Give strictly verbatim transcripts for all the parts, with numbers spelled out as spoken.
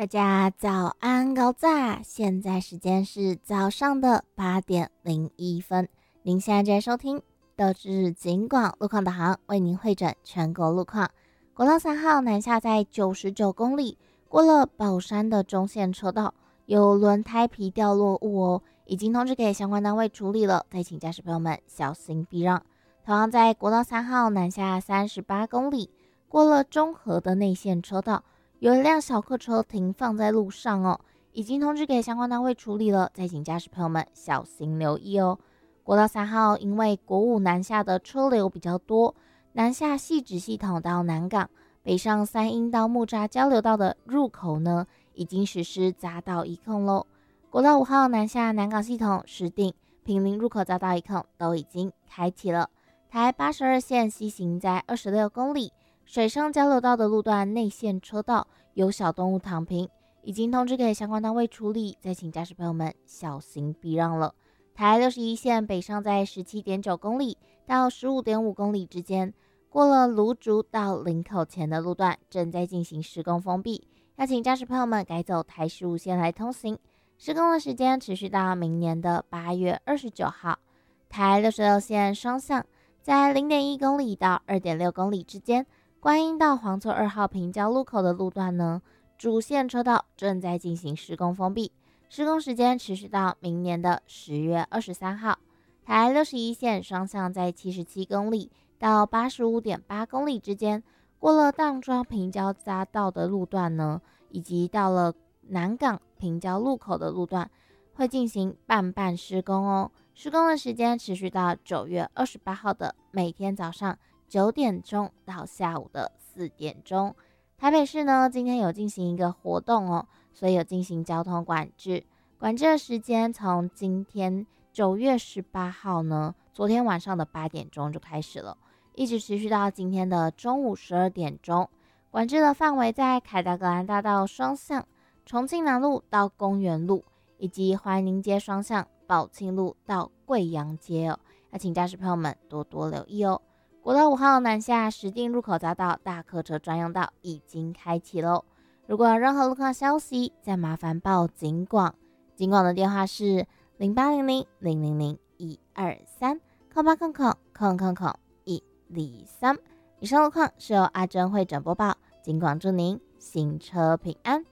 大家早安高炸，现在时间是早上的八点零一分。您现在正在收听的是警广路况导航，为您汇整全国路况。国道三号南下在九十九公里，过了宝山的中线车道，有轮胎皮掉落物哦，已经通知给相关单位处理了，再请驾驶朋友们小心避让。同样在国道三号南下三十八公里，过了中和的内线车道，有一辆小客车停放在路上哦，已经通知给相关单位处理了，再请驾驶朋友们小心留意哦。国道三号因为国五南下的车流比较多，南下汐止系统到南港，北上三鶯到木栅交流道的入口呢，已经实施匝道一控喽。国道五号南下南港系统、石碇、坪林入口匝道一控都已经开启了。台八十二线西行在二十六公里，水上交流道的路段内线车道有小动物躺平，已经通知给相关单位处理，再请驾驶朋友们小心避让了。台六十一线北上在 十七点九公里到 十五点五公里之间，过了芦竹到林口前的路段正在进行施工封闭，要请驾驶朋友们改走台十五线来通行。施工的时间持续到明年的八月二十九号。台六十六线双向在 零点一公里到 二点六公里之间，观音到黄厝二号平交路口的路段呢，主线车道正在进行施工封闭，施工时间持续到明年的十月二十三号。台六十一线双向在七十七公里到 八十五点八公里之间，过了荡庄平交匝道的路段呢，以及到了南港平交路口的路段，会进行半半施工哦。施工的时间持续到九月二十八号的每天早上九点钟到下午的四点钟。台北市呢，今天有进行一个活动哦，所以有进行交通管制。管制的时间从今天九月十八号呢，昨天晚上的八点钟就开始了，一直持续到今天的中午十二点钟。管制的范围在凯达格兰大道双向、重庆南路到公园路，以及怀宁街双向、宝庆路到贵阳街哦，要请驾驶朋友们多多留意哦。国道五号南下石碇入口匝道大客车专用道已经开启喽。如果有任何路况消息，再麻烦报警广，警广的电话是零八零零零零零一二三空八空空空空空一二三。以上路况是由阿珍会诊播报，警广祝您行车平安。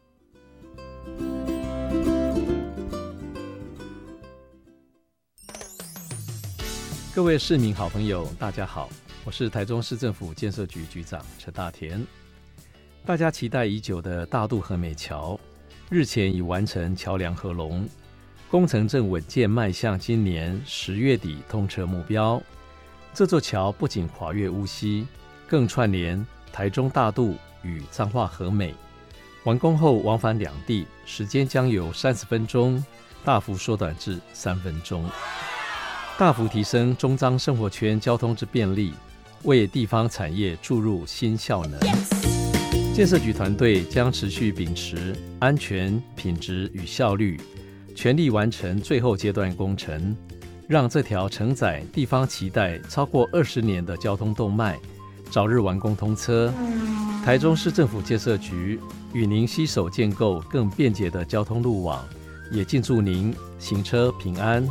各位市民好朋友大家好，我是台中市政府建设局局长陈大田。大家期待已久的大渡和美桥日前已完成桥梁合龙，工程正稳健迈向今年十月底通车目标。这座桥不仅跨越乌溪，更串联台中大渡与彰化和美，完工后往返两地时间将由三十分钟大幅缩短至三分钟，大幅提升中彰生活圈交通之便利，为地方产业注入新效能。建设局团队将持续秉持安全、品质与效率，全力完成最后阶段工程，让这条承载地方期待超过二十年的交通动脉早日完工通车。台中市政府建设局与您携手建构更便捷的交通路网，也敬祝您行车平安。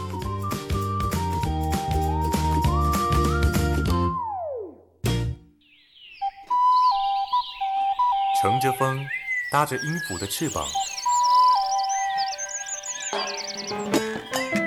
乘着风，搭着音符的翅膀，